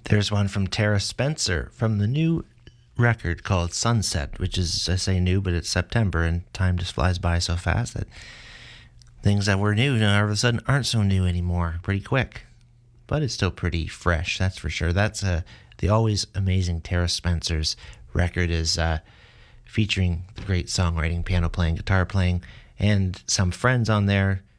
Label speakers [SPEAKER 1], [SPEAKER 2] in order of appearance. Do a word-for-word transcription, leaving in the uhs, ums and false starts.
[SPEAKER 1] There's one from Tara Spencer from the new record called Sunset, which is, I say new, but it's September and time just flies by so fast that things that were new now all of a sudden aren't so new anymore pretty quick. But it's still pretty fresh, that's for sure. That's uh, the always amazing Tara Spencer's record is uh, featuring the great songwriting, piano playing, guitar playing, and some friends on there.